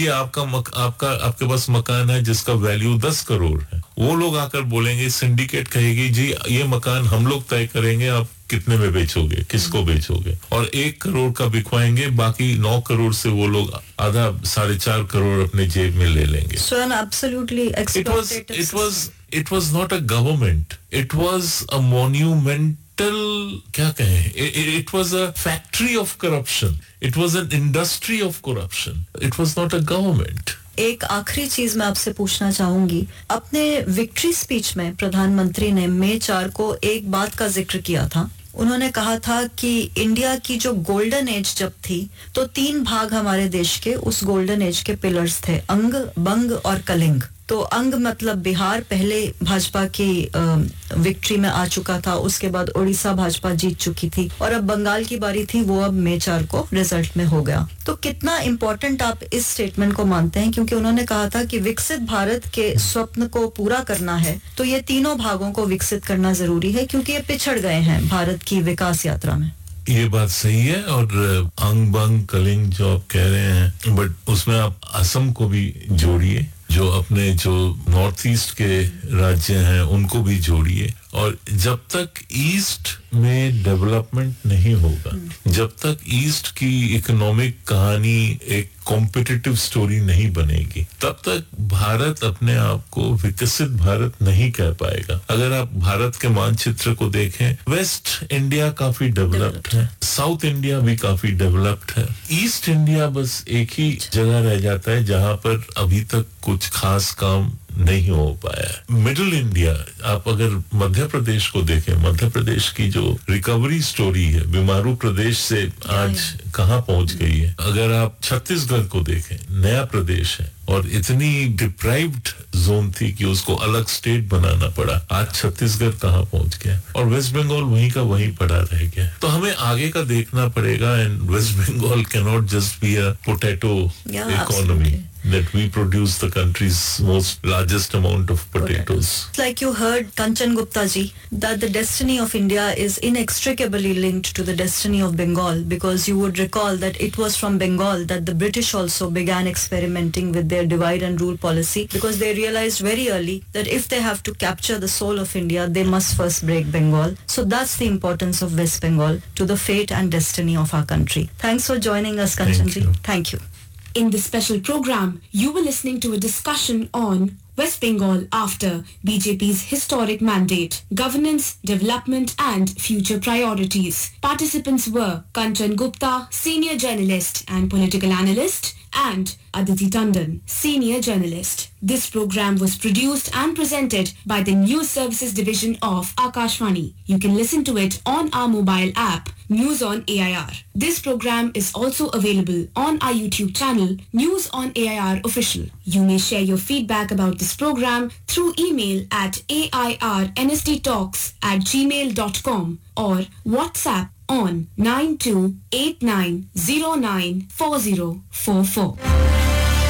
लीजिए आपके पास मकान है जिसका वैल्यू 10 करोड़ है, वो लोग आकर बोलेंगे, सिंडिकेट कहेगी जी ये मकान हम लोग तय करेंगे, आप कितने में बेचोगे, किसको बेचोगे, और 1 करोड़ का बिकवाएंगे, बाकी 9 करोड़ से वो लोग आधा 4.5 करोड़ अपने जेब में ले लेंगे. So an absolutely exploitative. It was not a government. It was a monumental, क्या कहें? It was a factory of corruption. It was an industry of corruption. It was not a government. एक आखिरी चीज मैं आपसे पूछना चाहूंगी. अपने विक्ट्री स्पीच में प्रधानमंत्री ने मई 4 को एक बात का जिक्र किया था. उन्होंने कहा था कि इंडिया की जो गोल्डन एज जब थी तो 3 भाग हमारे देश के उस गोल्डन एज के पिलर्स थे, अंग, बंग और कलिंग. तो अंग मतलब बिहार पहले भाजपा की विक्ट्री में आ चुका था, उसके बाद उड़ीसा भाजपा जीत चुकी थी और अब बंगाल की बारी थी, वो अब मई 4 को रिजल्ट में हो गया. तो कितना इम्पोर्टेंट आप इस स्टेटमेंट को मानते हैं, क्योंकि उन्होंने कहा था कि विकसित भारत के स्वप्न को पूरा करना है तो ये तीनों भागों को विकसित करना जरूरी है, क्योंकि ये पिछड़ गए हैं भारत की विकास यात्रा में. ये बात सही है, और अंग बंग कलिंग जो आप कह रहे हैं, बट उसमें आप असम को भी जोड़िए, जो अपने जो नॉर्थ ईस्ट के राज्य हैं उनको भी जोड़िए. और जब तक ईस्ट में डेवलपमेंट नहीं होगा, जब तक ईस्ट की इकोनॉमिक कहानी एक कॉम्पिटिटिव स्टोरी नहीं बनेगी, तब तक भारत अपने आप को विकसित भारत नहीं कह पाएगा. अगर आप भारत के मानचित्र को देखें, वेस्ट इंडिया काफी डेवलप्ड है, साउथ इंडिया भी काफी डेवलप्ड है, ईस्ट इंडिया बस एक ही जगह रह जाता है जहां पर अभी तक कुछ खास काम नहीं हो पाया. मिडिल इंडिया, आप अगर मध्य प्रदेश को देखें, मध्य प्रदेश की जो रिकवरी स्टोरी है बीमारू प्रदेश से आज कहां पहुंच गई है. अगर आप छत्तीसगढ़ को देखें, नया प्रदेश है और इतनी डिप्राइव्ड जोन थी कि उसको अलग स्टेट बनाना पड़ा, आज छत्तीसगढ़ कहां पहुंच गया, और वेस्ट बंगाल वहीं का वहीं पड़ा रह गया. तो हमें आगे का देखना पड़ेगा, and waste Bengal cannot just be a potato economy. That we produce the country's most largest amount of potatoes. Like you heard Kanchan Gupta ji, that the destiny of India is inextricably linked to the destiny of Bengal, because you would recall that it was from Bengal that the British also began experimenting with their divide and rule policy, because they realized very early that if they have to capture the soul of India, they must first break Bengal. So that's the importance of West Bengal to the fate and destiny of our country. Thanks for joining us, Kanchan ji. Thank you. In this special program, you were listening to a discussion on West Bengal after BJP's historic mandate, governance, development and future priorities. Participants were Kanchan Gupta, senior journalist and political analyst, and Aditi Tandon, senior journalist. This program was produced and presented by the News Services Division of Akashvani. You can listen to it on our mobile app, News on AIR. This program is also available on our YouTube channel, News on AIR Official. You may share your feedback about this program through email at airnsttalks@gmail.com or WhatsApp on 9289094044.